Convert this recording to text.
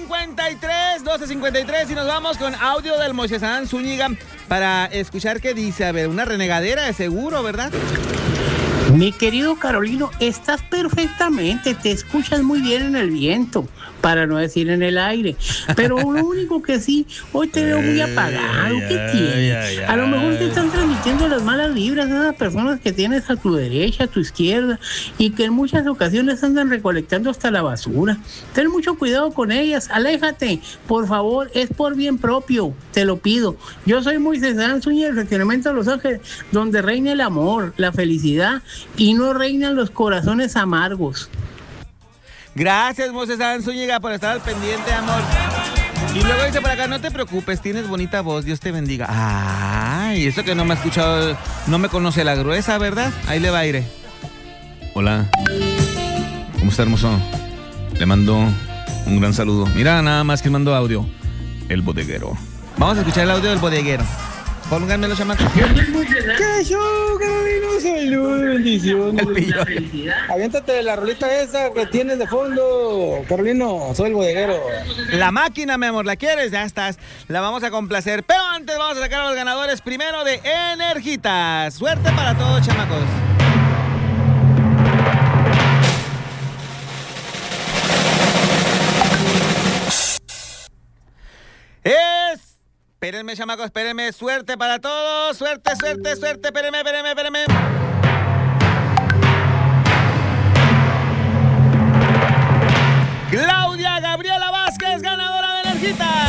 12:53 y nos vamos con audio del Moisés Adán Zúñiga para escuchar qué dice. A ver, una renegadera de seguro, ¿verdad? Mi querido Carolino, estás perfectamente, te escuchas muy bien en el viento, para no decir en el aire. Pero lo único que sí, hoy te veo muy apagado. ¿Qué tienes? A lo mejor te están transmitiendo las malas vibras a esas personas que tienes a tu derecha, a tu izquierda, y que en muchas ocasiones andan recolectando hasta la basura. Ten mucho cuidado con ellas, aléjate, por favor, es por bien propio, te lo pido. Yo soy Moisés Adán Zúñiga del Fraccionamiento de Los Ángeles, donde reina el amor, la felicidad, y no reinan los corazones amargos. Gracias, Moisés Adán Zúñiga, por estar al pendiente, amor. Y luego dice por acá, no te preocupes, tienes bonita voz, Dios te bendiga. Ay, eso que no me ha escuchado, no me conoce la gruesa, ¿verdad? Ahí le va aire. Hola, ¿cómo está, hermoso? Le mando un gran saludo. Mira, nada más que mando audio. El bodeguero. Vamos a escuchar el audio del bodeguero. Pónganmelo, chamacos. ¿Qué show, Carolino? Salud, bendiciones. Aviéntate la rolita esa que tienes de fondo, Carolino. Soy el bodeguero. La máquina, mi amor, ¿la quieres? Ya estás. La vamos a complacer. Pero antes vamos a sacar a los ganadores primero de Energitas. Suerte para todos, chamacos. Espérenme, chamacos, espérenme. Suerte para todos. Suerte. Espérenme. Claudia Gabriela Vázquez, ganadora de Energitas.